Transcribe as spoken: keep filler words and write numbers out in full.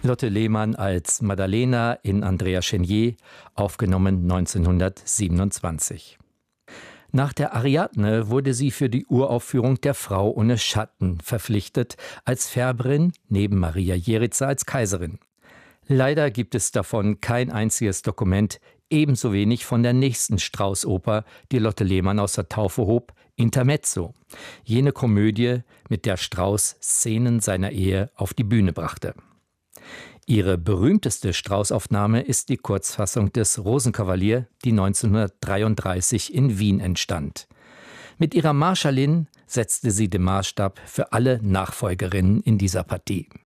Lotte Lehmann als Maddalena in Andrea Chenier, aufgenommen neunzehnhundertsiebenundzwanzig. Nach der Ariadne wurde sie für die Uraufführung der Frau ohne Schatten verpflichtet, als Färberin neben Maria Jerritzer als Kaiserin. Leider gibt es davon kein einziges Dokument, ebenso wenig von der nächsten Strauß-Oper, die Lotte Lehmann aus der Taufe hob, Intermezzo, jene Komödie, mit der Strauß Szenen seiner Ehe auf die Bühne brachte. Ihre berühmteste Strauß-Aufnahme ist die Kurzfassung des Rosenkavalier, die neunzehnhundertdreiunddreißig in Wien entstand. Mit ihrer Marschallin setzte sie den Maßstab für alle Nachfolgerinnen in dieser Partie.